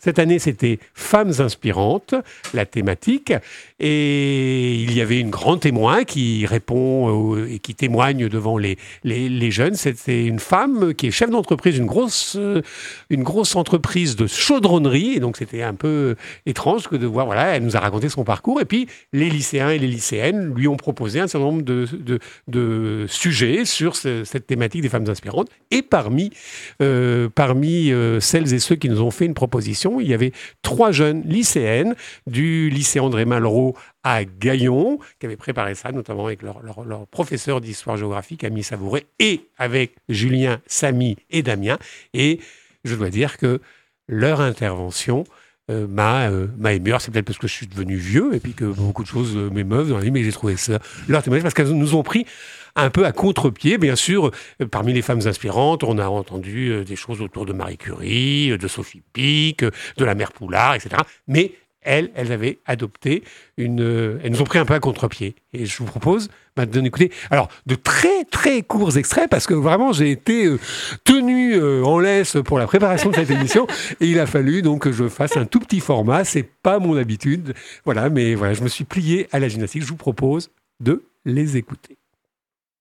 Cette année, c'était Femmes inspirantes, la thématique. Et il y avait une grande témoin qui répond et qui témoigne devant les jeunes. C'est une femme qui est chef d'entreprise, une grosse entreprise de chaudronnerie. Et donc, c'était un peu étrange que de voir, voilà, elle nous a raconté son parcours. Et puis, les lycéens et les lycéennes lui ont proposé un certain nombre de sujets sur cette thématique des femmes inspirantes. Et parmi celles et ceux qui nous ont fait une proposition, il y avait 3 jeunes lycéennes du lycée André Malraux à Gaillon, qui avaient préparé ça, notamment avec leur professeur d'histoire-géographie, Camille Savouret, et avec Julien, Samy et Damien. Et je dois dire que leur intervention m'a ému. Alors, c'est peut-être parce que je suis devenu vieux et puis que beaucoup de choses m'émeuvent dans la vie, mais j'ai trouvé ça leur témoignage parce qu'elles nous ont pris un peu à contre-pied. Bien sûr, parmi les femmes inspirantes, on a entendu des choses autour de Marie Curie, de Sophie Pic, de la mère Poulard, etc. Mais elles avaient adopté elles nous ont pris un peu à contre-pied. Et je vous propose maintenant d'écouter, alors, de très, très courts extraits, parce que vraiment, j'ai été tenu en laisse pour la préparation de cette émission, et il a fallu donc que je fasse un tout petit format. C'est pas mon habitude. Voilà, mais voilà, je me suis plié à la gymnastique. Je vous propose de les écouter.